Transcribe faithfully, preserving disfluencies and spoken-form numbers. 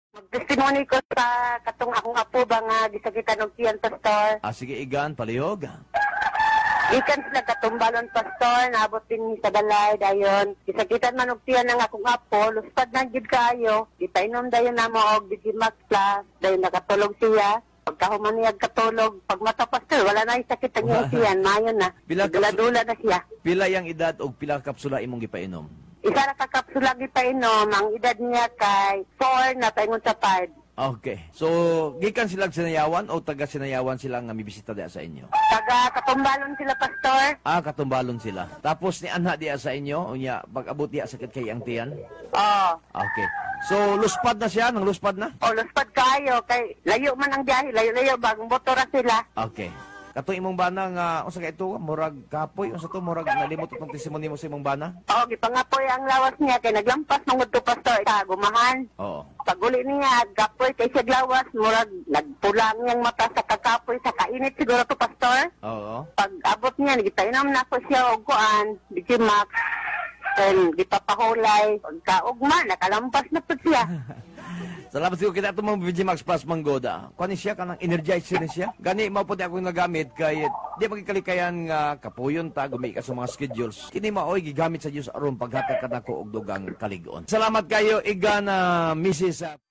Magtestimony ko sa katong akong apo ba nga gisakitan og tiyan pastor. Ah, sige, Igan, palihog. Ikan sila katumbalon pastor, naabot din sa balay dayon. Gisakitan man og tiyan ng akong apo, luspad na gid kayo. Gipainom dayon namo og Digimax Plus, dayon nakatulog siya. Pagkahuman niya katulog, pag mata pastor, wala na yung sakit ang iyang tiyan, mayon na. Pila ka- Dula-dula na siya. Pila yang edad o pila ka kapsula imong gipainom? Isa na kakapsula gipainom, ang edad niya kay four na paingon sa five. Okay. So, gikan sila sinayawan o taga sinayawan sila nga mibisita diya sa inyo? Taga katumbalon sila pastor. Ah, katumbalon sila. Tapos ni anha diya sa inyo, unya pag-abot diya sakit kay ang tiyan. Oh. Okay. So, luspad na siya, nang luspad na? O, luspad kayo, kay layo man ang biyahe, layo-layo, bagong motora sila. Okay. Kato imong bana nga unsa kay ito, murag kapoy unsa to, murag nalimot itong testimony mo sa imong bana? O, gipangapoy ang lawas niya, kay naglampas mong to pastor, ita, gumahan. Oo. Paguli niya, gapoy kay siya lawas, murag nagpulang niyang mata sa kakapoy, sa kainit siguro to pastor. Oo. Pag abot niya, nagitainom na po siya og kuan, Digimax, then gipapahulay, pagkaugma, nakalampas na po siya. Salamat siguro kita itong mga Digimax Plus Manggoda. Kuha ni siya, kanang energizer ni siya. Gani, mao po di ako nagamit kay di magkalikayan nga kapuyon ta, gumi ka sa mga schedules. Kini maoy, gigamit sa Diyos aron paghatag ka na ko og dugang kaligon. Salamat kayo, Igan, uh, missus